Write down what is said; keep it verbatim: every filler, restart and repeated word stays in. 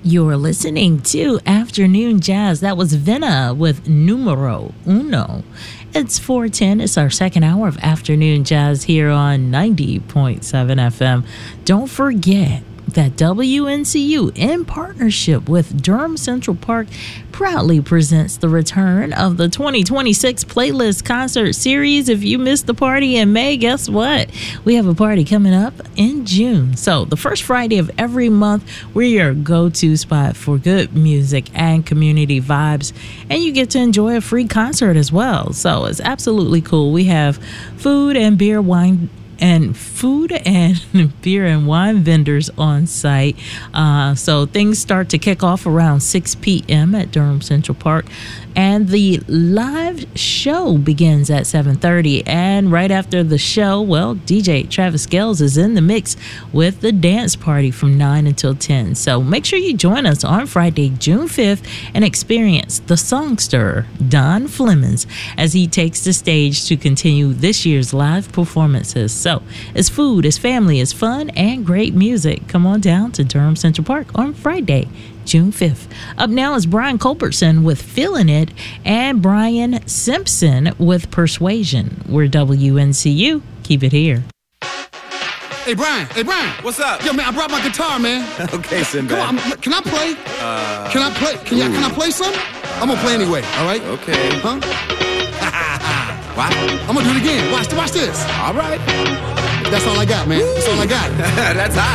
You're listening to Afternoon Jazz. That was Vena with Numero Uno. It's four ten. It's our second hour of Afternoon Jazz here on ninety point seven F M. Don't forget that W N C U, in partnership with Durham Central Park, proudly presents the return of the twenty twenty-six Playlist Concert Series. If you missed the party in May, guess what? We have a party coming up in June. So the first Friday of every month, we're your go-to spot for good music and community vibes. And you get to enjoy a free concert as well. So it's absolutely cool. We have food and beer, wine, and food and beer and wine vendors on site. Uh, so things start to kick off around six p.m. at Durham Central Park. And the live show begins at seven thirty. And right after the show, well, D J Travis Gales is in the mix with the dance party from nine until ten. So make sure you join us on Friday, June fifth, and experience the songster, Don Flemings, as he takes the stage to continue this year's live performances. So it's food, it's family, it's fun, and great music. Come on down to Durham Central Park on Friday, June fifth. Up now is Brian Culbertson with Feeling It and Brian Simpson with Persuasion. We're W N C U. Keep it here. Hey, Brian. Hey, Brian. What's up? Yo, man, I brought my guitar, man. Okay, Sinbad. Come on, can I play? Uh, can I play? Can, I, can I play some? I'm gonna play anyway, all right? Okay. Huh? What? I'm gonna do it again. Watch, watch this. All right. That's all I got, man. That's all I got. That's hot.